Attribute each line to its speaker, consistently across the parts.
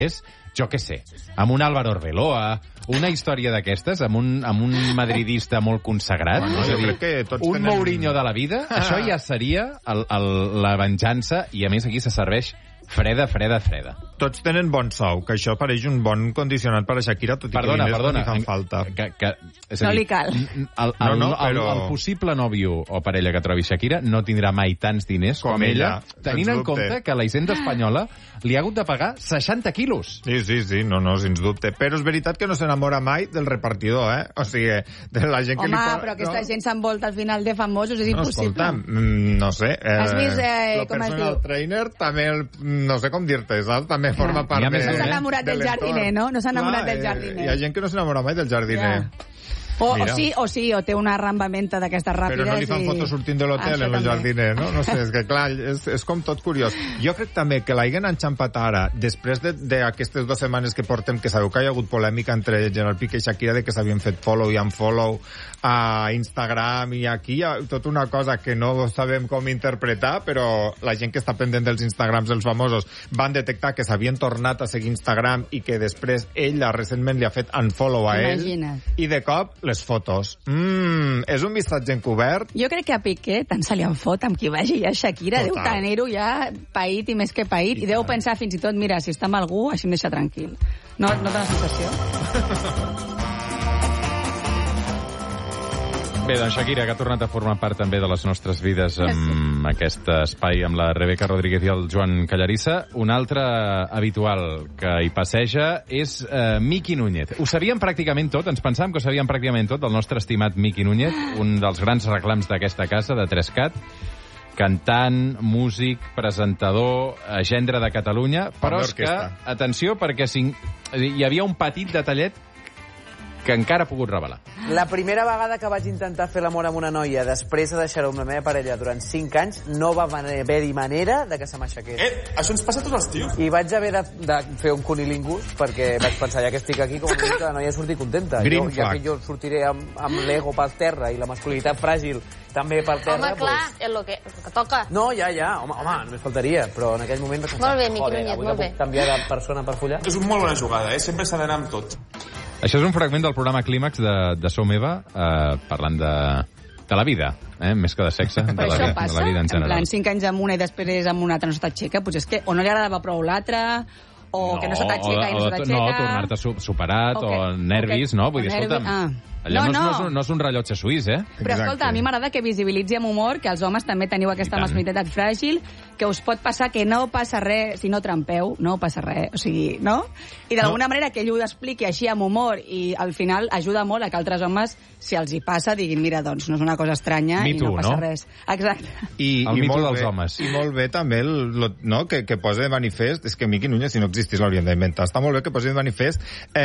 Speaker 1: és, jo què sé, amb un Álvaro Arbeloa, una història d'aquestes, amb un madridista molt consagrat,
Speaker 2: Bueno,
Speaker 1: és a
Speaker 2: jo
Speaker 1: dir,
Speaker 2: crec que tots
Speaker 1: un
Speaker 2: tenen-
Speaker 1: Mourinho de la vida, això ja seria la venjança, i a més aquí se serveix freda.
Speaker 2: Tots tenen bon sou, que això pareix un bon condicionat per a Shakira, tot i que diners no li fan falta.
Speaker 1: És a
Speaker 3: No
Speaker 1: dir,
Speaker 3: li cal.
Speaker 1: El possible nòvio o parella que trobi Shakira no tindrà mai tants diners com ella, tenint en compte que la Hisenda espanyola li ha hagut de pagar 60 quilos.
Speaker 2: Sí, no, sens dubte. Però és veritat que no s'enamora mai del repartidor, eh? O sigui, de la gent que li fa...
Speaker 3: Però aquesta gent s'envolta al final de famosos, és impossible.
Speaker 2: Escolta, no sé...
Speaker 3: Has vist,
Speaker 2: el
Speaker 3: com es
Speaker 2: personal
Speaker 3: diu?
Speaker 2: trainer també, no sé com dir-te, saps? També forma part
Speaker 1: I a més,
Speaker 3: No s'ha enamorat del jardiner, no? No s'ha enamorat del jardiner.
Speaker 2: Hi ha gent que no s'enamora mai del jardiner.
Speaker 3: O
Speaker 2: Mira.
Speaker 3: o té una rambamenta d'aquestes ràpides.
Speaker 2: Però no li fan fotos sortint de l'hotel en el jardiner, no? No sé, és que clar, és com tot curiós. Jo crec també que l'haguen enxampat ara, després d'aquestes 2 setmanes que portem, que sabeu que hi ha hagut polèmica entre Gerard Piqué i Shakira de que s'havien fet follow i unfollow a Instagram, i aquí hi ha tota una cosa que no sabem com interpretar, però la gent que està pendent dels Instagrams dels famosos van detectar que s'havien tornat a seguir Instagram i que després ella recentment li ha fet unfollow a ell. I de cop les fotos. És un missatge encobert?
Speaker 3: Jo crec que a Piqué tant se li en fot amb qui vagi a Shakira. Total. Deu tenir-ho ja paït i més que paït. I deu pensar fins i tot, mira, si està amb algú, així em deixa tranquil. No té la sensació?
Speaker 1: Bé, doncs Shakira, que ha tornat a formar part també de les nostres vides amb aquest espai amb la Rebeca Rodríguez i el Joan Callarissa. Un altre habitual que hi passeja és Miki Núñez. Ho sabíem pràcticament tot, ens pensàvem que ho sabíem pràcticament tot del nostre estimat Miki Núñez, un dels grans reclams d'aquesta casa, de 3CAT, cantant, músic, presentador, gendre de Catalunya, però és que, atenció, perquè hi havia un petit detallet que encara ha pogut revelar.
Speaker 4: La primera vegada que vaig intentar fer l'amor amb una noia després de deixar-ho amb la meva parella durant 5 anys, no va haver-hi manera de que se m'aixequés.
Speaker 5: Això ens passa a tots els tios.
Speaker 4: I vaig haver de fer un cunilingus perquè vaig pensar, ja que estic aquí, com a mínim que la noia surti contenta. Ja que jo sortiré amb l'ego pel terra i la masculinitat fràgil també per terra...
Speaker 6: Home, clar, és el que toca.
Speaker 4: No, ja, home, només faltaria, però en aquell moment vaig pensar,
Speaker 6: molt bé, Miqui Núñez,
Speaker 4: avui que puc canviar de persona per follar.
Speaker 5: És una molt bona jugada, sempre s'ha d'anar amb tot.
Speaker 1: Això és un fragment del programa Clímax de So Meva, parlant de la vida, més que de sexe, de la vida en general.
Speaker 3: En plan, 5 anys amb una i després amb una altra no s'aixeca, potser és que o no li agradava prou l'altra, o que no se t'aixeca i no se t'aixeca...
Speaker 1: No, tornar-te superat, o nervis, no? Vull dir, escolta'm, allò no és un rellotge suís, eh?
Speaker 3: Però escolta, a mi m'agrada que visibilitzi amb humor que els homes també teniu aquesta masculinitat fràgil, que us pot passar que no passa res si no trampeu, no passa res, o sigui, no? I d'alguna manera que ell ho expliqui així amb humor i al final ajuda molt a que altres homes, si els hi passa, diguin, mira, doncs no és una cosa estranya i no passa res. Exacte.
Speaker 1: El mito dels homes.
Speaker 2: I molt bé també que posa de manifest, és que Miki Núñez, si no existís, l'hauríem d'inventar. Està molt bé que posi de manifest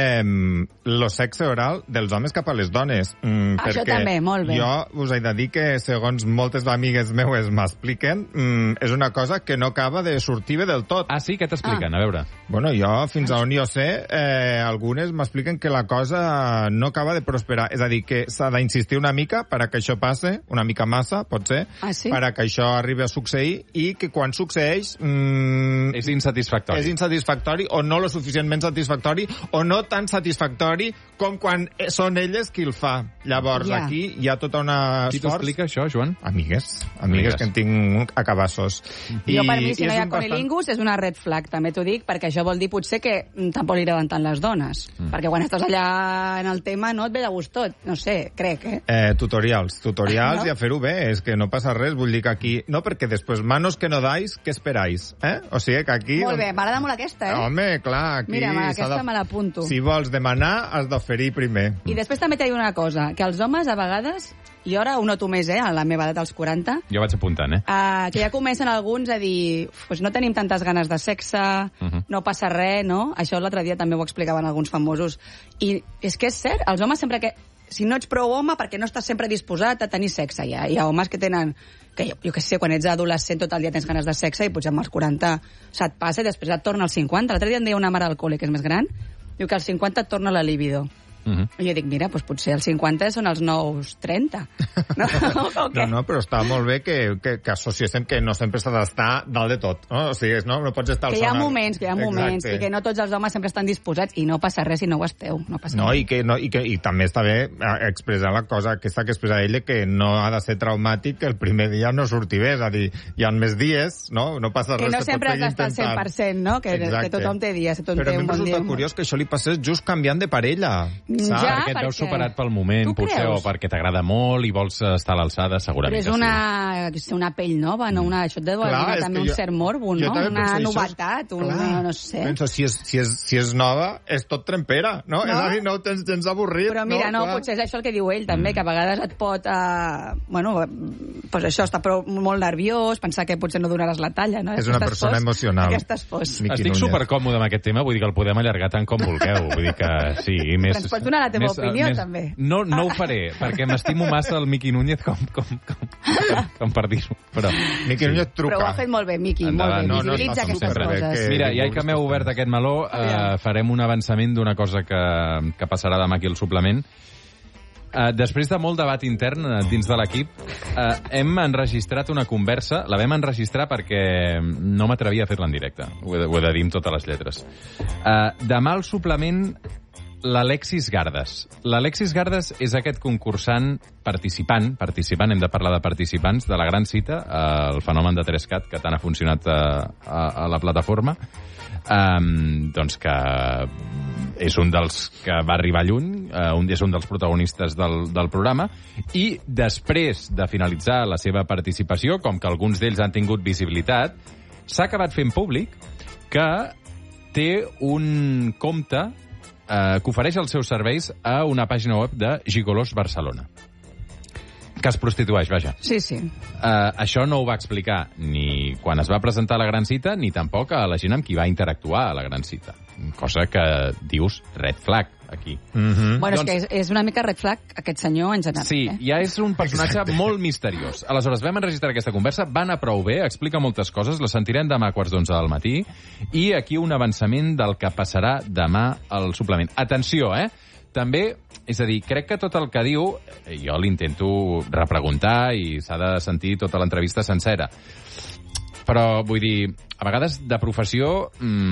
Speaker 2: el sexe oral dels homes cap a les dones.
Speaker 3: Això també, molt bé.
Speaker 2: Jo us he de dir que, segons moltes amigues meues m'expliquen, és una cosa que no acaba de sortir bé del tot.
Speaker 1: Ah, sí? Què t'expliquen? A veure.
Speaker 2: Bueno, jo, fins a on jo sé, algunes m'expliquen que la cosa no acaba de prosperar. És a dir, que s'ha d'insistir una mica per a que això passe, una mica massa, pot ser, per a que això arribi a succeir, i que quan succeeix...
Speaker 1: és insatisfactori.
Speaker 2: És insatisfactori, o no lo suficientment satisfactori, o no tan satisfactori com quan són elles qui el fa. Llavors, aquí hi ha tota una...
Speaker 1: Qui t'ho explica, això, Joan?
Speaker 2: Amigues que en tinc a cabassos.
Speaker 3: Jo, per mi, si no hi ha conilingus, és una red flag, també t'ho dic, perquè això vol dir potser que tampoc li agraden tant les dones. Perquè quan estàs allà en el tema no et ve de gust tot. No sé, crec,
Speaker 2: Tutorials i a fer-ho bé. És que no passa res, vull dir que aquí... No, perquè després, manos que no dais, què esperais? O sigui que aquí...
Speaker 3: Molt bé, m'agrada molt aquesta,
Speaker 2: Home, clar, aquí...
Speaker 3: Mira, aquesta me l'apunto.
Speaker 2: Si vols demanar, has d'oferir primer.
Speaker 3: I després també t'he dit una cosa, que els homes, a vegades, i ara ho noto més, a la meva edat, als 40...
Speaker 1: Jo vaig apuntant,
Speaker 3: que ja comencen alguns a dir, pues no tenim tantes ganes de sexe, no passa res, no? Això l'altre dia també ho explicaven alguns famosos. I és que és cert, els homes sempre que... Si no ets prou home, perquè no estàs sempre disposat a tenir sexe. Hi ha homes que tenen... que jo què sé, quan ets adolescent tot el dia tens ganes de sexe i potser amb els 40 se't passa i després et torna als 50. L'altre dia em deia una mare al col·le que és més gran, diu que als 50 et torna la libido. I jo dic, mira, doncs potser els 50 són els nous 30.
Speaker 2: No, però està molt bé que associéssim que no sempre s'ha d'estar dalt de tot, no? O sigui, no pots estar al
Speaker 3: que hi ha moments, i que no tots els homes sempre estan disposats, i no passa res si no ho esteu.
Speaker 2: I també està bé expressar la cosa aquesta que expressa ella, que no ha de ser traumàtic que el primer dia no surti bé, és a dir, hi ha més dies, no passa res.
Speaker 3: Que no sempre has d'estar al 100%, no? Que tothom té dies, tothom té un bon dia.
Speaker 2: Però a mi em resulta curiós que això li passés just canviant de parella.
Speaker 1: Perquè et veus superat pel moment, potser, o perquè t'agrada molt i vols estar a l'alçada, segurament.
Speaker 3: Però és una pell nova, no? Això et deu donar també un cert morbo, no? Una novetat, no sé.
Speaker 2: Penso, si és nova, és tot trempera, no? És a dir, no ho tens gens avorrit.
Speaker 3: Però mira, potser és això el que diu ell, també, que a vegades et pot... Doncs això, estar molt nerviós, pensar que potser no donaràs la talla, no?
Speaker 2: És una persona emocional.
Speaker 3: Aquestes pors.
Speaker 1: Estic supercòmode amb aquest tema, vull dir que el podem allargar tant com vulgueu. Vull dir que sí, i més...
Speaker 3: Però ens pots donar la teva opinió, també.
Speaker 1: No ho faré, perquè m'estimo massa el Miqui Núñez com per dir-ho. Però
Speaker 2: Miqui Núñez truca.
Speaker 3: Però ho ha fet molt bé, Miqui, molt bé. Visibilitza aquestes coses.
Speaker 1: Mira, ja que m'heu obert aquest meló, farem un avançament d'una cosa que passarà demà aquí al suplement. Després de molt debat intern dins de l'equip, hem enregistrat una conversa. La vam enregistrar perquè no m'atrevia a fer-la en directe. Ho he de dir amb totes les lletres. Demà al suplement, l'Alexis Gardes. L'Alexis Gardes és aquest concursant participant, hem de parlar de participants, de la gran cita, el fenomen de 3CAT, que tant ha funcionat a la plataforma, doncs que és un dels que va arribar lluny, és un dels protagonistes del programa, i després de finalitzar la seva participació, com que alguns d'ells han tingut visibilitat, s'ha acabat fent públic que té un compte que ofereix els seus serveis a una pàgina web de Gigolos Barcelona, que es prostitueix, vaja.
Speaker 3: Sí.
Speaker 1: Això no ho va explicar ni quan es va presentar a la gran cita, ni tampoc a la gent amb qui va interactuar a la gran cita. Cosa que dius red flag, aquí.
Speaker 3: Bueno, és que és una mica red flag aquest senyor en general.
Speaker 1: Sí, ja és un personatge molt misteriós. Aleshores, vam enregistrar aquesta conversa, va anar prou bé, explica moltes coses, la sentirem demà a 11:15 del matí, i aquí un avançament del que passarà demà al suplement. Atenció, també, és a dir, crec que tot el que diu, jo l'intento repreguntar i s'ha de sentir tota l'entrevista sencera. Però, vull dir, a vegades de professió...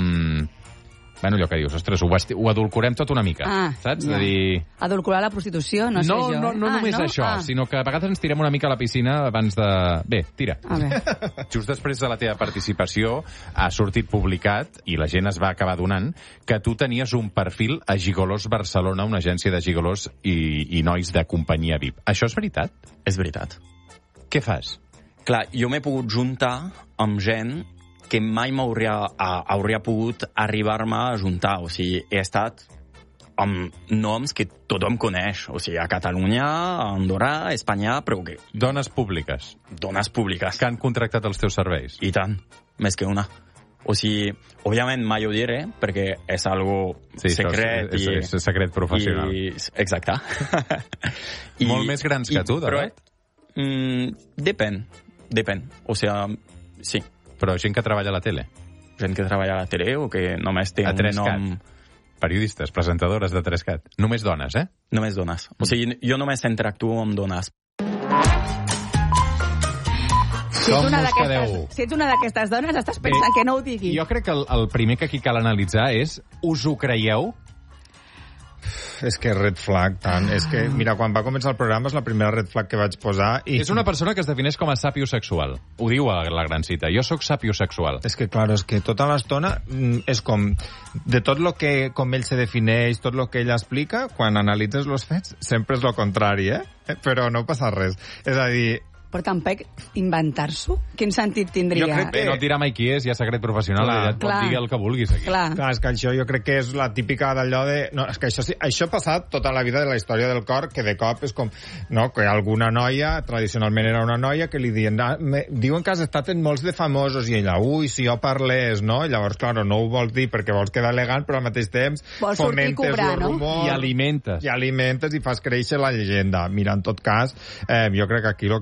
Speaker 1: Bueno, allò que dius, ostres, ho adulcorem tot una mica, saps?
Speaker 3: Ja.
Speaker 1: De dir...
Speaker 3: Adulcorar la prostitució, no sé jo.
Speaker 1: No només això, sinó que a vegades ens tirem una mica a la piscina abans de... Bé, tira. Just després de la teva participació ha sortit publicat, i la gent es va acabar donant, que tu tenies un perfil a Gigolos Barcelona, una agència de gigolos i nois de companyia VIP. Això és veritat?
Speaker 7: És veritat.
Speaker 1: Què fas?
Speaker 7: Clar, jo m'he pogut juntar amb gent que mai hauria pogut arribar-me a juntar. O sigui, he estat amb noms que tothom coneix. O sigui, a Catalunya, a Andorra, a Espanya, però que...
Speaker 1: Dones públiques.
Speaker 7: Dones públiques.
Speaker 1: Que han contractat els teus serveis.
Speaker 7: I tant, més que una. O sigui, òbviament mai ho diré, perquè és algo secret.
Speaker 1: És secret professional.
Speaker 7: Exacte.
Speaker 1: Molt més grans que tu, de fet?
Speaker 7: Depèn. O sigui, sí.
Speaker 1: Però gent que treballa a la tele?
Speaker 7: Gent que treballa a la tele o que només té un nom...
Speaker 1: Periodistes, presentadores de 3CAT. Només dones,
Speaker 7: Només dones. O sigui, jo només interactuo amb dones.
Speaker 3: Si ets una d'aquestes dones, estàs pensant que no ho digui.
Speaker 1: Jo crec que el primer que aquí cal analitzar és, us ho creieu?
Speaker 2: És que red flag, tant. És que, mira, quan va començar el programa és la primera red flag que vaig posar.
Speaker 1: És una persona que es defineix com a sapiosexual. Ho diu a la gran cita. Jo sóc sapiosexual.
Speaker 2: És que, clar, és que tota l'estona és com... De tot lo que com ell se defineix, tot lo que ell explica, quan analitzes els fets, sempre és lo contrari, Però no passa res. És a dir...
Speaker 3: Però tampoc inventar-s'ho? Quin sentit tindria?
Speaker 1: Jo crec que no et dirà mai qui és, hi ha secret professional, ja et pot dir el que vulguis aquí.
Speaker 2: Clar, és que això jo crec que és la típica d'allò de... No, és que això ha passat tota la vida de la història del cor, que de cop és com... No, que alguna noia, tradicionalment era una noia, que li diuen... Diuen que has estat en molts de famosos, i ella, ui, si jo parlés, no? I llavors, clar, no ho vols dir perquè vols quedar elegant, però al mateix temps fomentes el rumor...
Speaker 1: I alimentes
Speaker 2: i fas créixer la llegenda. Mira, en tot cas, jo crec que aquí el que és important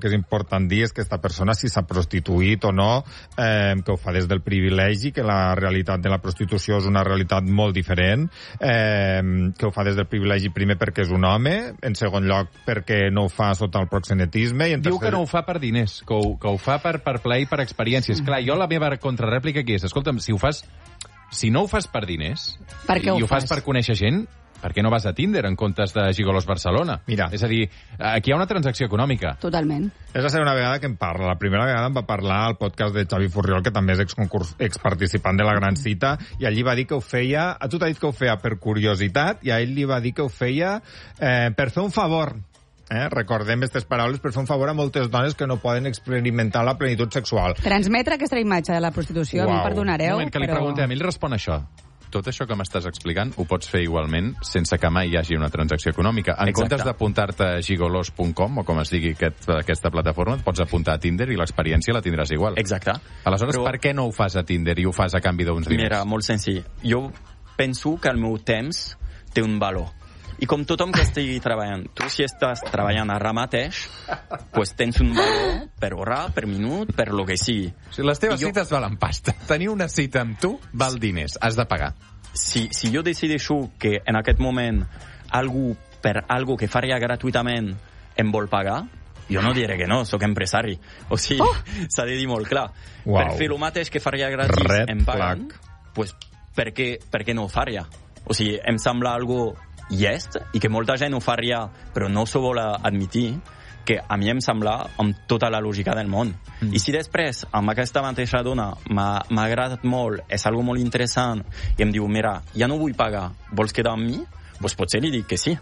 Speaker 2: important dir és que aquesta persona, si s'ha prostituït o no, que ho fa des del privilegi, que la realitat de la prostitució és una realitat molt diferent, que ho fa des del privilegi primer perquè és un home, en segon lloc perquè no ho fa sota el proxenetisme, i en
Speaker 1: Diu que no ho fa per diners, que ho fa per plaer i per experiències. Clar, jo la meva contrarèplica aquí és, escolta'm, si no ho fas per diners i ho fas per conèixer gent, per què no vas a Tinder en comptes de Gigolos Barcelona?
Speaker 2: Mira.
Speaker 1: És a dir, aquí hi ha una transacció econòmica.
Speaker 3: Totalment.
Speaker 2: És la segona vegada que em parla. La primera vegada em va parlar al podcast de Xavi Furriol, que també és exparticipant de la Gran Cita, i allí va dir que ho feia... A tu t'ha dit que ho feia per curiositat, i a ell li va dir que ho feia per fer un favor. Recordem aquestes paraules, per fer un favor a moltes dones que no poden experimentar la plenitud sexual.
Speaker 3: Transmetre aquesta imatge de la prostitució, em perdonareu,
Speaker 1: Un moment que li pregunti, a mi ell respon això. Tot això que m'estàs explicant ho pots fer igualment sense que mai hi hagi una transacció econòmica. En comptes d'apuntar-te a gigolos.com, o com es digui aquesta plataforma, et pots apuntar a Tinder i l'experiència la tindràs igual.
Speaker 7: Exacte.
Speaker 1: Aleshores, per què no ho fas a Tinder i ho fas a canvi d'uns diners?
Speaker 7: Mira, molt senzill. Jo penso que el meu temps té un valor. I com tothom que estigui treballant, tu si estàs treballant ara mateix, pues tens un valor per hora, per minut, per lo que sigui.
Speaker 1: Si les teves cites valen pasta, tenir una cita amb tu val diners, has de pagar.
Speaker 7: Si jo decideixo que en aquest moment algú per algo que faria gratuïtament em vol pagar, jo no diré que no, sóc empresari. O sigui, s'ha de dir molt clar. Per fer el mateix que faria gratis em paguen, pues per què no ho faria? O sigui, em sembla algo llest i que molta gent ho faria però no s'ho vol admitir, que a mi em sembla amb tota la lògica del món. I si després amb aquesta mateixa dona m'ha agradat molt, és algo molt interessant, i em diu, mira, ja no vull pagar, vols quedar amb mi? Doncs potser li dic que sí.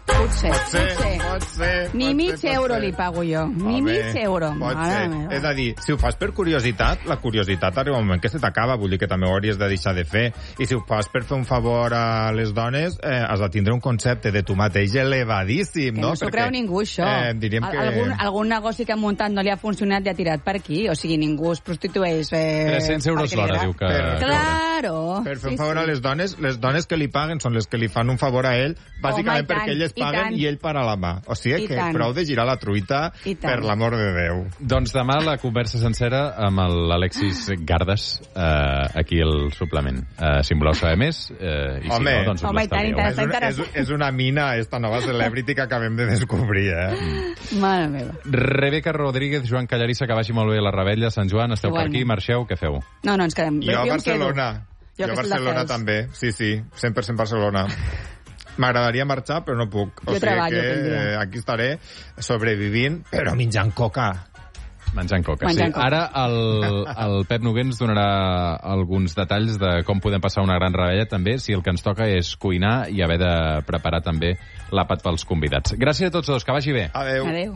Speaker 3: Potser. Ni mig euro li pago jo. Ni mig euro.
Speaker 2: Pot ser. És a dir, si ho fas per curiositat, la curiositat arriba un moment que se t'acaba, vull dir que també ho hauries de deixar de fer. I si ho fas per fer un favor a les dones, has de tindre un concepte de tu mateix elevadíssim, no?
Speaker 3: Que no s'ho creu ningú, això.
Speaker 2: Diríem que...
Speaker 3: Algun negoci que ha muntat no li ha funcionat i ha tirat per aquí. O sigui, ningú es prostitueix...
Speaker 1: 300 euros l'hora, diu que...
Speaker 3: Claro.
Speaker 2: Per fer un favor a les dones que li paguen són les que li fan un favor a ell, bàsicament perquè elles paguen i ell para la mà. O sigui que prou de girar la truita, per l'amor de Déu.
Speaker 1: Doncs demà la conversa sencera amb l'Alexis Gardes, aquí al suplement. Si en voleu saber més, i si no, doncs us l'estalvieu.
Speaker 2: És una mina, esta nova celebrity que acabem de descobrir,
Speaker 3: Mare meva.
Speaker 1: Rebeca Rodríguez, Joan Callarissa, que vagi molt bé la Rebella, Sant Joan, esteu per aquí, marxeu, què feu?
Speaker 3: No, ens quedem.
Speaker 2: Jo a Barcelona. Jo a Barcelona també, sí, 100% Barcelona. M'agradaria marxar, però no puc. O sigui que aquí estaré sobrevivint, però menjant coca.
Speaker 1: Menjant coca, sí. Ara el Pep Noguer ens donarà alguns detalls de com podem passar una gran rebella, també, si el que ens toca és cuinar i haver de preparar també l'àpat pels convidats. Gràcies a tots dos, que vagi bé.
Speaker 2: Adéu.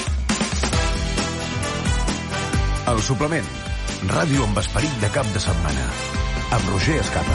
Speaker 8: El suplement. Ràdio amb esperit de cap de setmana. Amb Roger Escapa.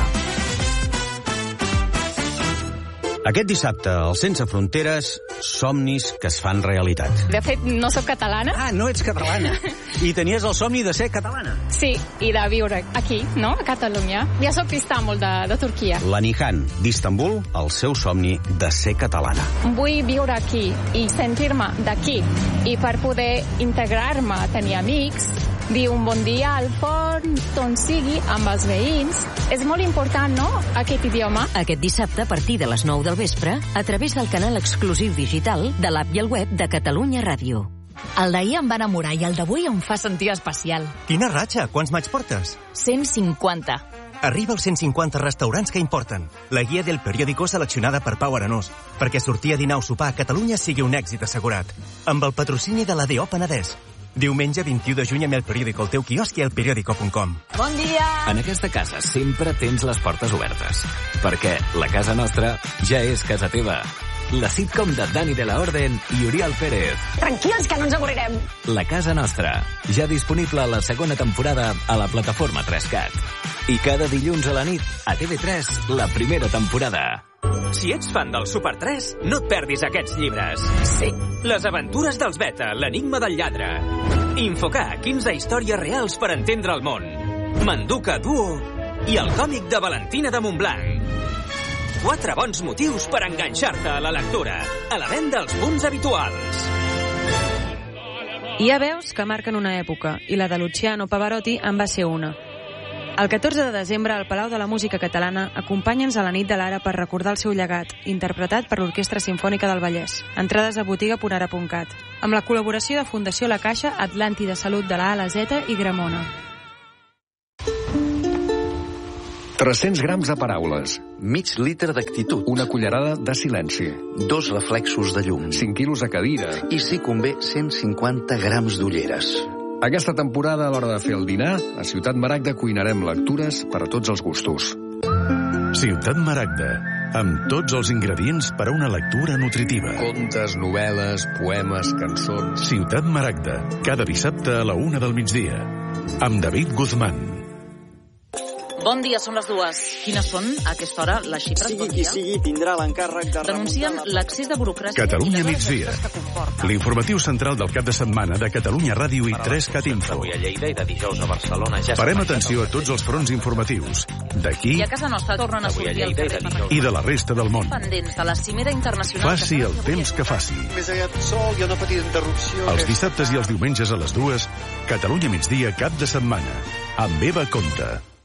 Speaker 9: Aquest dissabte, al Sense Fronteres, somnis que es fan realitat.
Speaker 6: De fet, no sóc catalana.
Speaker 9: Ah, no ets catalana. I tenies el somni de ser catalana.
Speaker 6: Sí, i de viure aquí, no?, a Catalunya. Ja sóc d'Istanbul, de Turquia.
Speaker 9: La Nihan, d'Istanbul, el seu somni de ser catalana.
Speaker 6: Vull viure aquí i sentir-me d'aquí. I per poder integrar-me, tenir amics, dir un bon dia al forn, on sigui, amb els veïns. És molt important, no?, aquest idioma.
Speaker 10: Aquest dissabte, a partir de les 9 del vespre, a través del canal exclusiu digital de l'app i el web de Catalunya Ràdio.
Speaker 11: El d'ahir em va enamorar i el d'avui em fa sentir especial.
Speaker 12: Quina ratxa! Quants maig portes?
Speaker 11: 150.
Speaker 12: Arriba als 150 restaurants que importen. La guia del periòdico seleccionada per Pau Arenós, perquè sortir a dinar o sopar a Catalunya sigui un èxit assegurat. Amb el patrocini de la DO Penedès. Diumenge 21 de juny amb el periòdico al teu quiosc i al periòdico.com.
Speaker 11: Bon dia!
Speaker 13: En aquesta casa sempre tens les portes obertes, perquè la casa nostra ja és casa teva. La sitcom de Dani de la Orden i Oriol Pérez.
Speaker 11: Tranquils, que no ens avorrirem.
Speaker 13: La casa nostra, ja disponible a la segona temporada a la plataforma 3Cat. I cada dilluns a la nit, a TV3, la primera temporada.
Speaker 14: Si ets fan del Super 3, no et perdis aquests llibres.
Speaker 11: Sí.
Speaker 14: Les aventures dels Beta, l'enigma del lladre. Infocar, 15 històries reals per entendre el món. Manduca Duo i el còmic de Valentina de Montblanc. 4 bons motius per enganxar-te a la lectura. A la venda als punts habituals.
Speaker 15: Hi ha veus que marquen una època, i la de Luciano Pavarotti en va ser una. El 14 de desembre, al Palau de la Música Catalana, acompanya'ns a la nit de l'Ara per recordar el seu llegat, interpretat per l'Orquestra Simfònica del Vallès. Entrades a botiga.ara.cat. Amb la col·laboració de Fundació La Caixa, Atlàntida Salut de la A a la Z i Gramona.
Speaker 16: 300 grams de paraules. Mig litre d'actitud. Una cullerada de silenci. 2 reflexos de llum. 5 quilos de cadira. I, si convé, 150 grams d'ulleres. Aquesta temporada, a l'hora de fer el dinar, a Ciutat Maragda cuinarem lectures per a tots els gustos.
Speaker 17: Ciutat Maragda, amb tots els ingredients per a una lectura nutritiva.
Speaker 16: Contes, novel·les, poemes, cançons...
Speaker 17: Ciutat Maragda, cada dissabte a la 1 del migdia. Amb David Guzmán.
Speaker 18: Bon dia, són les 2. Quines són, a aquesta hora, les xifres?
Speaker 19: Sigui qui sigui, tindrà l'encàrrec de...
Speaker 18: Denuncien l'accés de burocràcia...
Speaker 17: Catalunya migdia. L'informatiu central del cap de setmana de Catalunya Ràdio i 3CAT Info.
Speaker 14: Avui a Lleida i de dijous a Barcelona ja...
Speaker 17: Parem atenció a tots els fronts informatius. D'aquí...
Speaker 18: I a casa nostra tornen a sortir al carrer.
Speaker 17: I de la resta del món.
Speaker 18: Pendents de la cimera internacional...
Speaker 17: Faci el temps que faci.
Speaker 19: Més allà del sol, hi ha una petita interrupció...
Speaker 17: Els dissabtes i els diumenges a les 2, Catalunya migdia cap de setmana. Amb Eva Conte.